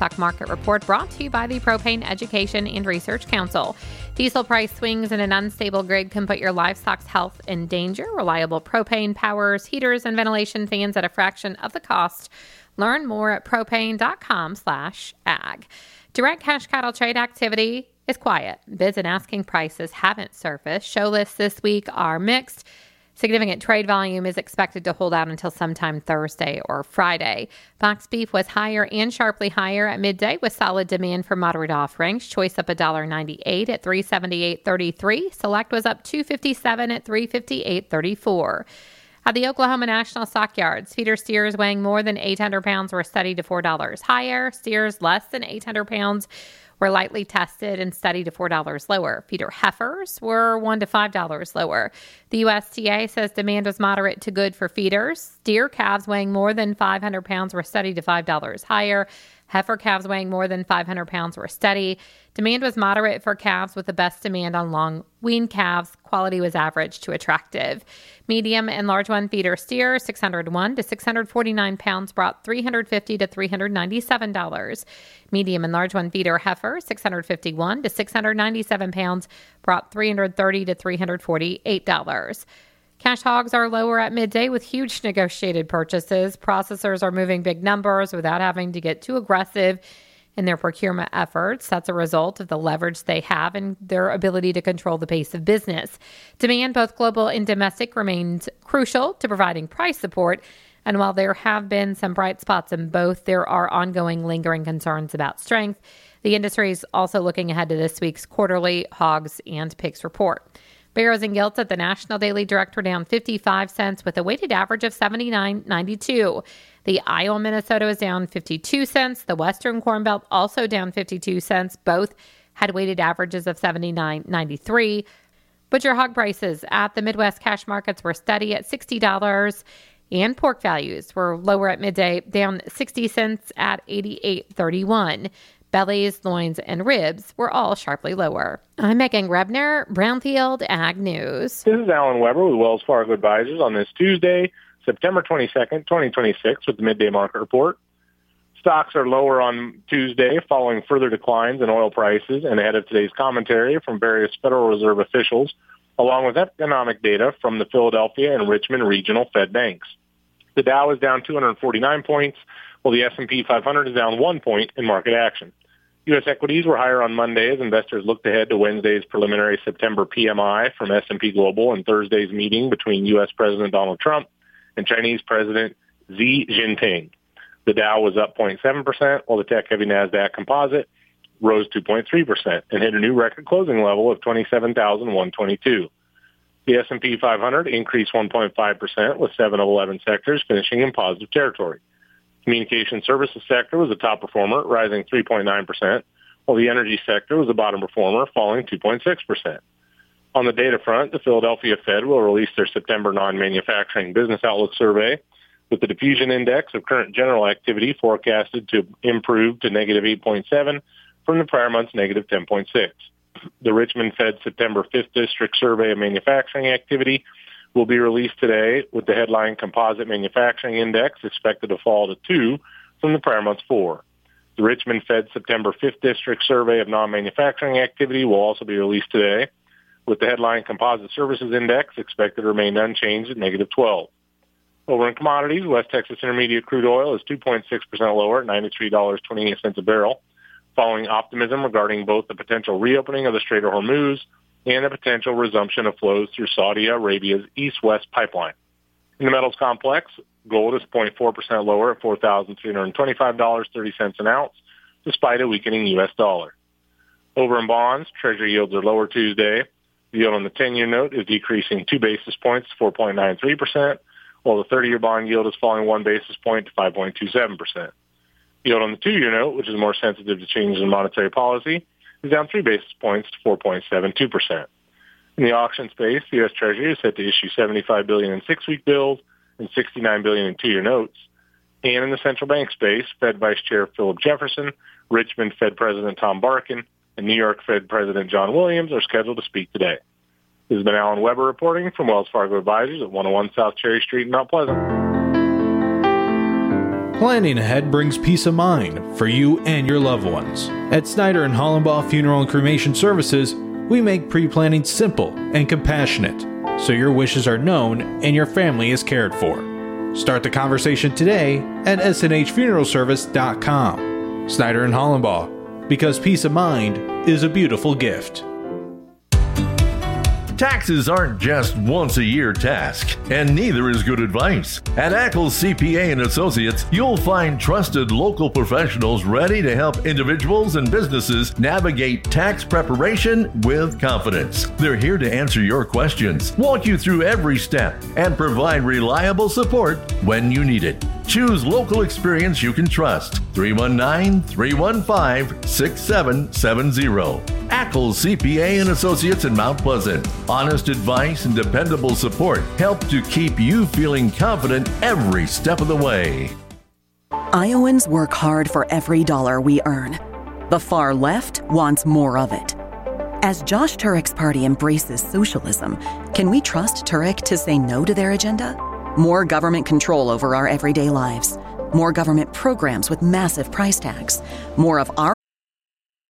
Livestock Market Report brought to you by the Propane Education and Research Council. Diesel price swings in an unstable grid can put your livestock's health in danger. Reliable propane powers, heaters, and ventilation fans at a fraction of the cost. Learn more at propane.com/ag. Direct cash cattle trade activity is quiet. Bids and asking prices haven't surfaced. Show lists this week are mixed. Significant trade volume is expected to hold out until sometime Thursday or Friday. Box beef was higher and sharply higher at midday with solid demand for moderate offerings. Choice up $1.98 at $378.33. Select was up $2.57 at $358.34. At the Oklahoma National Stockyards, feeder steers weighing more than 800 pounds were steady to $4 higher. Steers less than 800 pounds were lightly tested and steady to $4 lower. Feeder heifers were $1 to $5 lower. The USDA says demand was moderate to good for feeders. Steer calves weighing more than 500 pounds were steady to $5 higher. Heifer calves weighing more than 500 pounds were steady. Demand was moderate for calves with the best demand on long weaned calves. Quality was average to attractive. Medium and large one feeder steer, 601 to 649 pounds, brought $350 to $397. Medium and large one feeder heifer, 651 to 697 pounds, brought $330 to $348. Cash hogs are lower at midday with huge negotiated purchases. Processors are moving big numbers without having to get too aggressive in their procurement efforts. That's a result of the leverage they have and their ability to control the pace of business. Demand, both global and domestic, remains crucial to providing price support. And while there have been some bright spots in both, there are ongoing lingering concerns about strength. The industry is also looking ahead to this week's quarterly hogs and pigs report. Barrows and Gilts at the National Daily Direct were down 55 cents with a weighted average of 79.92. The Iowa Minnesota was down 52 cents. The Western Corn Belt also down 52 cents. Both had weighted averages of 79.93. Butcher hog prices at the Midwest cash markets were steady at $60, and pork values were lower at midday, down 60 cents at 88.31. Bellies, loins, and ribs were all sharply lower. I'm Megan Rebner, Brownfield Ag News. This is Alan Weber with Wells Fargo Advisors on this Tuesday, September 22nd, 2026, with the Midday Market Report. Stocks are lower on Tuesday following further declines in oil prices and ahead of today's commentary from various Federal Reserve officials, along with economic data from the Philadelphia and Richmond regional Fed banks. The Dow is down 249 points, while the S&P 500 is down 1 point in market action. U.S. equities were higher on Monday as investors looked ahead to Wednesday's preliminary September PMI from S&P Global and Thursday's meeting between U.S. President Donald Trump and Chinese President Xi Jinping. The Dow was up 0.7%, while the tech-heavy NASDAQ composite rose 2.3% and hit a new record closing level of 27,122. The S&P 500 increased 1.5%, with 7 of 11 sectors finishing in positive territory. Communication services sector was the top performer, rising 3.9%, while the energy sector was the bottom performer, falling 2.6%. On the data front, the Philadelphia Fed will release their September non-manufacturing business outlook survey, with the diffusion index of current general activity forecasted to improve to negative 8.7 from the prior month's negative 10.6. The Richmond Fed September 5th District Survey of Manufacturing Activity will be released today, with the headline Composite Manufacturing Index expected to fall to 2 from the prior month's 4. The Richmond Fed September 5th District Survey of Non-Manufacturing Activity will also be released today, with the headline Composite Services Index expected to remain unchanged at negative 12. Over in commodities, West Texas Intermediate crude oil is 2.6% lower at $93.28 a barrel, following optimism regarding both the potential reopening of the Strait of Hormuz and a potential resumption of flows through Saudi Arabia's East-West pipeline. In the metals complex, gold is 0.4% lower at $4,325.30 an ounce, despite a weakening U.S. dollar. Over in bonds, Treasury yields are lower Tuesday. The yield on the 10-year note is decreasing 2 basis points to 4.93%, while the 30-year bond yield is falling 1 basis point to 5.27%. The yield on the 2-year note, which is more sensitive to changes in monetary policy, is down 3 basis points to 4.72%. In the auction space, the U.S. Treasury is set to issue $75 billion in 6-week bills and $69 billion in 2-year notes. And in the central bank space, Fed Vice Chair Philip Jefferson, Richmond Fed President Tom Barkin, and New York Fed President John Williams are scheduled to speak today. This has been Alan Weber reporting from Wells Fargo Advisors at 101 South Cherry Street in Mount Pleasant. Planning ahead brings peace of mind for you and your loved ones. At Snyder and Hollenbaugh Funeral and Cremation Services, we make pre-planning simple and compassionate, so your wishes are known and your family is cared for. Start the conversation today at snhfuneralservice.com. Snyder and Hollenbaugh, because peace of mind is a beautiful gift. Taxes aren't just once a year task, and neither is good advice. At Ackles CPA and Associates, you'll find trusted local professionals ready to help individuals and businesses navigate tax preparation with confidence. They're here to answer your questions, walk you through every step, and provide reliable support when you need it. Choose local experience you can trust. 319-315-6770. Ackles CPA and Associates in Mount Pleasant. Honest advice and dependable support help to keep you feeling confident every step of the way. Iowans work hard for every dollar we earn. The far left wants more of it. As Josh Turek's party embraces socialism, can we trust Turek to say no to their agenda? More government control over our everyday lives. More government programs with massive price tags. More of our